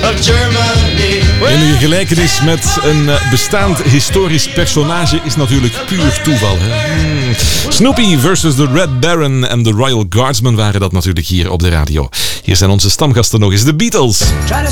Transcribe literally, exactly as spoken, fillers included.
of Germany. Enige gelijkenis met een bestaand historisch personage is natuurlijk puur toeval. Hè? Hmm. Snoopy versus the Red Baron en de Royal Guardsmen waren dat natuurlijk hier op de radio. Hier zijn onze stamgasten nog eens, de Beatles.